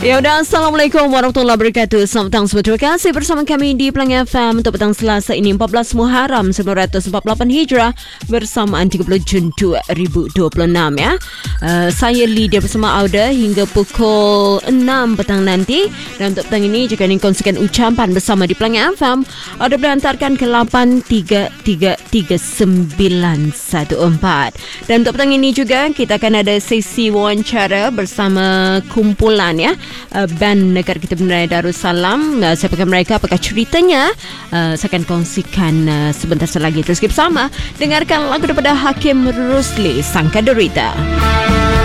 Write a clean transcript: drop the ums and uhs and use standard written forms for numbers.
Ya udah, Assalamualaikum warahmatullahi wabarakatuh. Selamat petang semua. Terima kasih bersama kami di Pelangi FM untuk petang Selasa ini 14 Muharram 1948 Hijrah bersamaan 30 Jun 2026 ya. Saya Lydia bersama Auda hingga pukul 6 petang nanti. Dan untuk petang ini jika ingin kongsikan ucapan bersama di Pelangi FM, Auda boleh hantarkan ke 833914. Dan untuk petang ini juga kita akan ada sesi wawancara bersama kumpulan ya, band negara kita bernama Darussalam. Siapakah mereka, apakah ceritanya, saya akan kongsikan sebentar lagi. Terus bersama dengarkan lagu daripada Hakim Rusli, Sangka Derita.